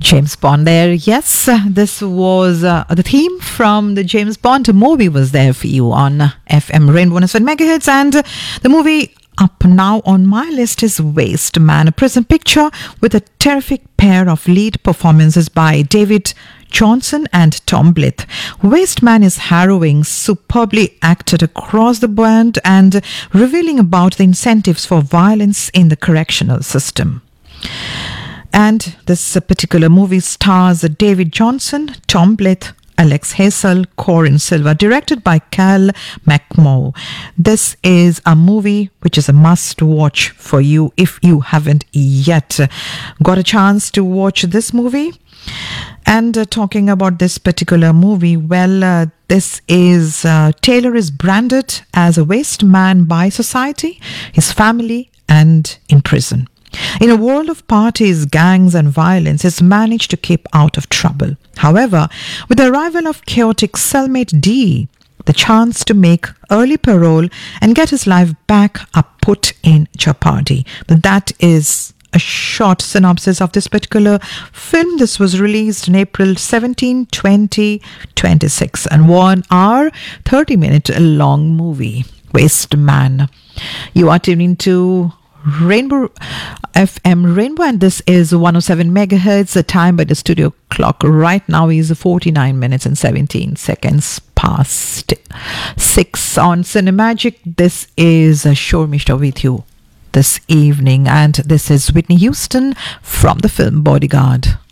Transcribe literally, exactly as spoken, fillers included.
James Bond there. Yes, uh, this was uh, the theme from the James Bond movie was there for you on uh, F M Rainbow one oh seven megahertz, and uh, the movie up now on my list is Waste Man, a prison picture with a terrific pair of lead performances by David Johnson and Tom Blyth. Waste Man is harrowing, superbly acted across the board and revealing about the incentives for violence in the correctional system. And this particular movie stars David Johnson, Tom Blyth, Alex Hazel, Corin Silva, directed by Cal McMoe. This is a movie which is a must watch for you if you haven't yet got a chance to watch this movie. And uh, talking about this particular movie, well, uh, this is, uh, Taylor is branded as a waste man by society, his family, and in prison. In a world of parties, gangs and violence, he's managed to keep out of trouble. However, with the arrival of chaotic cellmate D, the chance to make early parole and get his life back are put in jeopardy. But that is a short synopsis of this particular film. This was released on April seventeenth, twenty twenty-six, and one hour, thirty minute long movie, Waste Man. You are tuning to Rainbow F M Rainbow, and this is one oh seven megahertz. The time by the studio clock right now is forty-nine minutes and seventeen seconds past six on Cinemagic. This is Shore Mishra with you this evening, and this is Whitney Houston from the film Bodyguard.